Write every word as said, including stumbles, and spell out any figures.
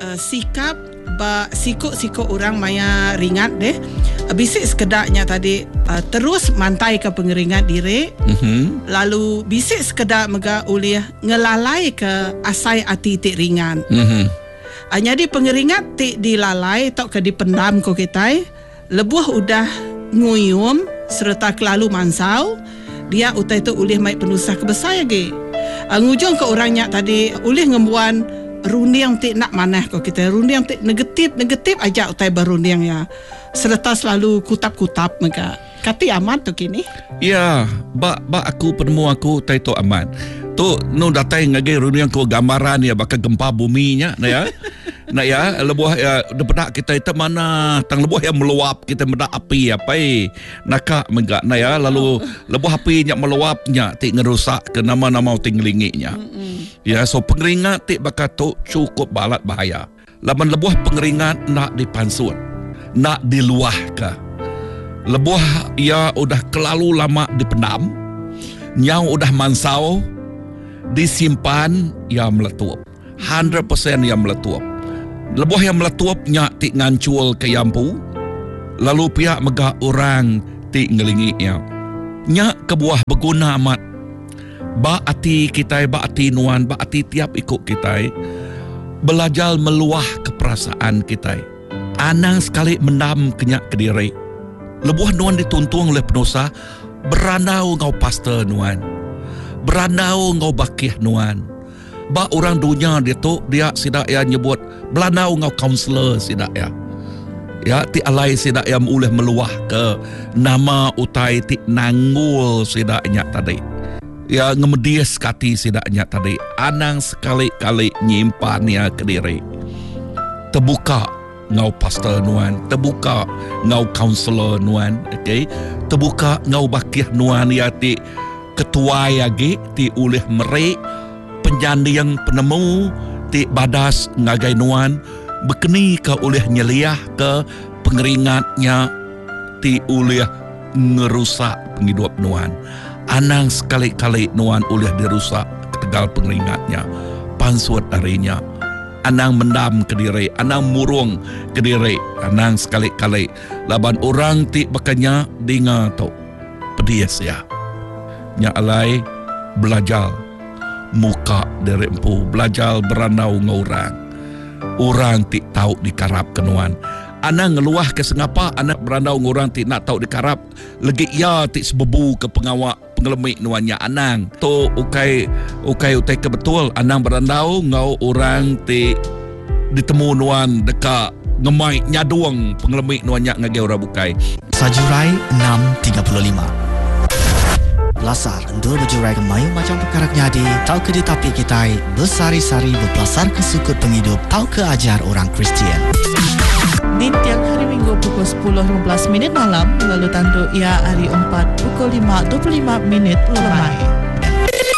uh, sikap ba sikut-sikut orang maya ringat deh. Bisik sekedaknya tadi uh, terus mantai ke pengeringat diri. Mm-hmm. Lalu bisik sekedar mega ulih ngelalai ke asai ati tik ringan. Mm-hmm. Uh, jadi pengeringat tik dilalai atau ke dipendam ko kita. Lebuh udah nguyum serta kelalu mansau. Dia utai tu ulih mai penusah kebesar lagi. Uh, ngujung ke orangnya tadi ulih ngembuan runding tik nak manah ko kita. Runding tik negatif negatif aja utai berunding ya. Serta selalu kutap-kutap mereka. Kati aman tu kini. Ya, ba ba aku penemu aku tai tu aman. Tu no datai ngagai runding ko gambaran ya bakal gempa buminya nah ya. Nak ya, lebuh ya depedak kita itu mana tang lebuh yang meluap kita mendak api apa eh nakak megak na ya lalu lebuh api nya meluapnya tik ngerusak ke nama-nama tinglingiknya. Ya so pengeringat tik bakal tu cukup balat bahaya. Laban lebuh pengeringat nak dipansut, nak diluah ke. Lebuh ya udah kelalu lama dipendam, nyau udah mansau disimpan ya meletup. one hundred percent yang meletup. Lebuh yang meletuapnya tik ngancul ke yampu. Lalu pihak megah orang tik ngelingiknya. Nyak kebuah berguna amat. Ba ati kita, ba ati nuan, ba ati tiap ikut kita. Belajar meluah ke perasaan kita. Anang sekali mendam kenyak ke diri. Lebuh nuan dituntung oleh penusa. Beranau ngau pastor nuan. Beranau ngau bakih nuan. Ba orang dunia dia tu dia sidak ya nyebut belanau ngau kaunselor sidak ya. Ya ti alai sidak ya mulih meluah ke nama utai ti nanggul sidaknya tadi. Ya ngemedias kati sidaknya tadi. Anang sekali-kali nyimpan ya ke diri. Terbuka ngau pastor nuan, terbuka ngau kaunselor nuan, okey. Terbuka ngau bakih nuan ya ti ketua ya ge ti ulih merek penjandi yang penemu ti badas ngagai nuan bekeni ke oleh nyeliah ke pengeringatnya ti oleh ngerusak penghidup nuan. Anang sekali-kali nuan oleh dirusak ketegal pengeringatnya pansut darinya. Anang mendam ke diri, anang murung ke diri, anang sekali-kali laban orang ti bakanya dengar tu pedias ya nya alai belajar muka dari empu, belajar beranau ngorang. Orang tik tahu dikarap kenuan. Anak ngeluah ke sengapa, anak beranau ngorang tik nak tahu dikarap. Lagi ya tik sebebu ke pengawak pengelemik nuannya anang. Tu ukai ukai utai ke betul. Anang beranau ngau orang tik ditemu nuan dekat ngemai nyaduang pengelemik nuannya ngagai orang bukai. Sajurai enam tiga puluh lima. Belasar endul berjurai ke mayu macam perkara nyadi. Tau ke di tapi kita bersari-sari berpelasar ke sukut penghidup. Tau ke ajar orang Kristian. Di tiang hari Minggu pukul sepuluh lima belas minit malam. Lalu tanduk ia hari empat pukul lima dua puluh lima minit lemai.